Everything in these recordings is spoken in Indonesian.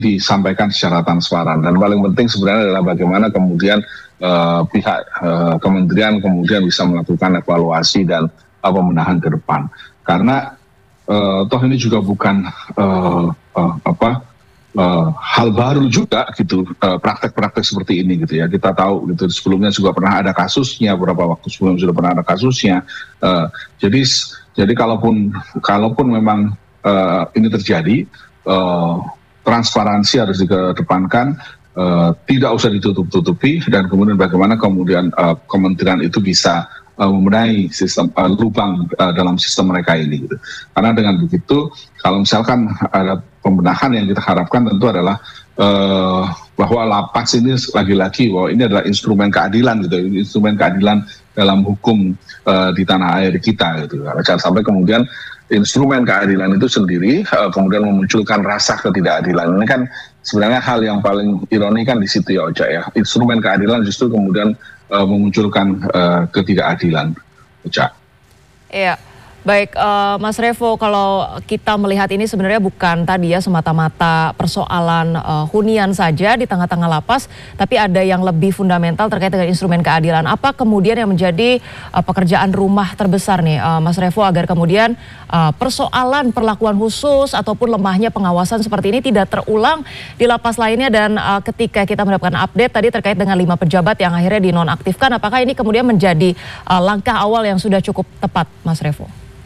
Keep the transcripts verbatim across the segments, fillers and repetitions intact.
disampaikan secara transparan. Dan paling penting sebenarnya adalah bagaimana kemudian uh, pihak uh, kementerian kemudian bisa melakukan evaluasi dan uh, pembenahan ke depan. Karena uh, toh ini juga bukan uh, uh, apa uh, hal baru juga gitu, uh, praktek-praktek seperti ini gitu ya. Kita tahu gitu sebelumnya juga pernah ada kasusnya, beberapa waktu sebelum sudah pernah ada kasusnya. Uh, jadi jadi kalaupun kalaupun memang uh, ini terjadi, uh, transparansi harus dikedepankan, uh, tidak usah ditutup-tutupi, dan kemudian bagaimana kemudian uh, kementerian itu bisa uh, membenahi sistem uh, lubang uh, dalam sistem mereka ini. Gitu. Karena dengan begitu, kalau misalkan ada pembenahan yang kita harapkan tentu adalah uh, bahwa lapas ini lagi-lagi bahwa ini adalah instrumen keadilan gitu, instrumen keadilan dalam hukum uh, di tanah air kita gitu. Jangan sampai kemudian instrumen keadilan itu sendiri uh, kemudian memunculkan rasa ketidakadilan. Ini kan sebenarnya hal yang paling ironi kan di situ ya Ocha ya. Instrumen keadilan justru kemudian uh, memunculkan uh, ketidakadilan, Ocha. Iya. Baik, uh, Mas Revo, kalau kita melihat ini sebenarnya bukan tadi ya semata-mata persoalan uh, hunian saja di tengah-tengah lapas, tapi ada yang lebih fundamental terkait dengan instrumen keadilan. Apa kemudian yang menjadi uh, pekerjaan rumah terbesar nih, uh, Mas Revo, agar kemudian uh, persoalan perlakuan khusus ataupun lemahnya pengawasan seperti ini tidak terulang di lapas lainnya? Dan uh, ketika kita mendapatkan update tadi terkait dengan lima pejabat yang akhirnya dinonaktifkan, apakah ini kemudian menjadi uh, langkah awal yang sudah cukup tepat, Mas Revo?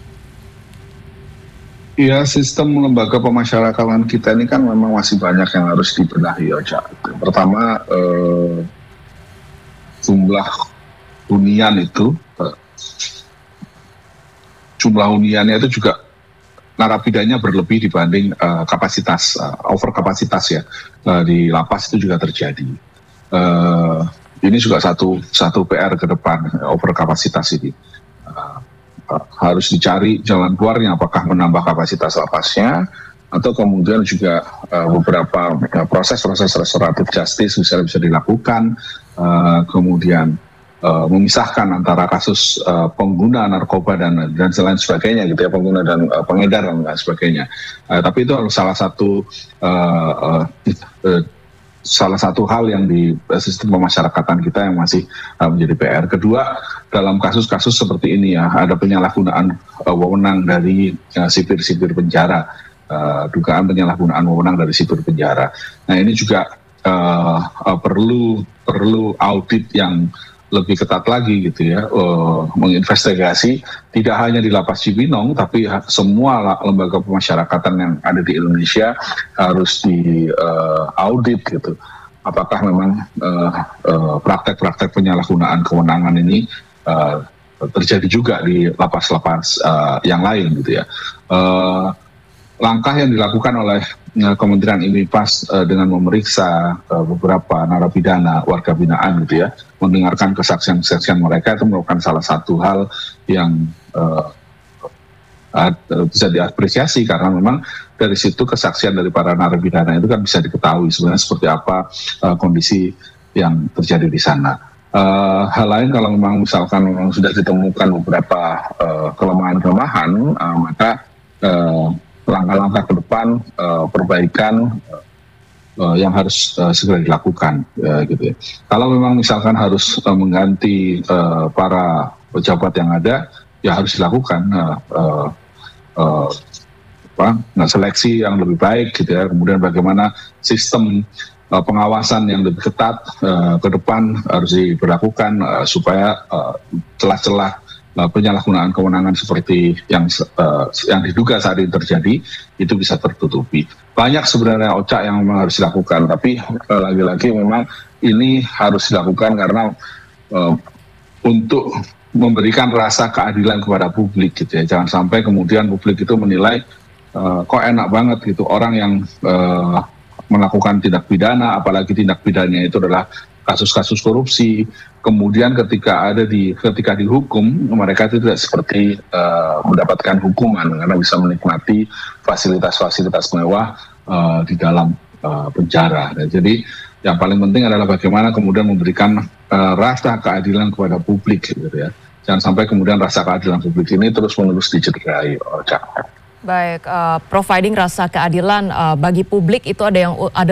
Iya, sistem lembaga pemasyarakatan kita ini kan memang masih banyak yang harus dibenahi, Ocha. Pertama, eh, jumlah hunian itu, eh, jumlah huniannya itu juga narapidanya berlebih dibanding eh, kapasitas, eh, over kapasitas ya, eh, di lapas itu juga terjadi. Eh, ini juga satu satu P R ke depan, eh, over kapasitas ini. Eh, harus dicari jalan keluarnya, apakah menambah kapasitas lapasnya atau kemudian juga uh, beberapa proses-proses uh, restoratif justice bisa bisa dilakukan, uh, kemudian uh, memisahkan antara kasus uh, pengguna narkoba dan dan lain sebagainya gitu ya, pengguna dan uh, pengedar dan lain sebagainya. Uh, tapi itu harus salah satu uh, uh, uh, salah satu hal yang di sistem pemasyarakatan kita yang masih uh, menjadi P R. Kedua, dalam kasus-kasus seperti ini ya, ada penyalahgunaan uh, wewenang dari uh, sipir-sipir penjara, uh, dugaan penyalahgunaan wewenang dari sipir penjara. Nah ini juga uh, uh, perlu perlu audit yang lebih ketat lagi gitu ya, uh, menginvestigasi tidak hanya di lapas Cibinong tapi semua lembaga pemasyarakatan yang ada di Indonesia harus di uh, audit gitu. Apakah memang uh, uh, praktek-praktek penyalahgunaan kewenangan ini uh, terjadi juga di lapas-lapas uh, yang lain gitu ya. Uh, langkah yang dilakukan oleh uh, Kementerian IMIPAS uh, dengan memeriksa uh, beberapa narapidana warga binaan gitu ya, mendengarkan kesaksian-kesaksian mereka itu merupakan salah satu hal yang uh, uh, bisa diapresiasi, karena memang dari situ kesaksian dari para narapidana itu kan bisa diketahui sebenarnya seperti apa uh, kondisi yang terjadi di sana. Uh, hal lain kalau memang misalkan memang sudah ditemukan beberapa uh, kelemahan-kelemahan, uh, maka uh, langkah-langkah ke depan uh, perbaikan uh, yang harus uh, segera dilakukan uh, gitu ya. Kalau memang misalkan harus uh, mengganti uh, para pejabat yang ada, ya harus dilakukan uh, uh, uh, apa, nah, seleksi yang lebih baik gitu ya. Kemudian bagaimana sistem uh, pengawasan yang lebih ketat uh, ke depan harus diberlakukan uh, supaya uh, celah-celah penyalahgunaan kewenangan seperti yang uh, yang diduga saat ini terjadi itu bisa tertutupi. Banyak sebenarnya Ocha yang memang harus dilakukan, tapi uh, lagi-lagi memang ini harus dilakukan karena uh, untuk memberikan rasa keadilan kepada publik gitu ya. Jangan sampai kemudian publik itu menilai uh, kok enak banget gitu orang yang uh, melakukan tindak pidana, apalagi tindak pidananya itu adalah kasus-kasus korupsi, kemudian ketika ada di ketika dihukum mereka itu tidak seperti uh, mendapatkan hukuman karena bisa menikmati fasilitas-fasilitas mewah uh, di dalam uh, penjara. Dan jadi yang paling penting adalah bagaimana kemudian memberikan uh, rasa keadilan kepada publik gitu ya. Jangan sampai kemudian rasa keadilan publik ini terus-menerus dicederai. Oh, Baik, uh, providing rasa keadilan uh, bagi publik itu ada yang ada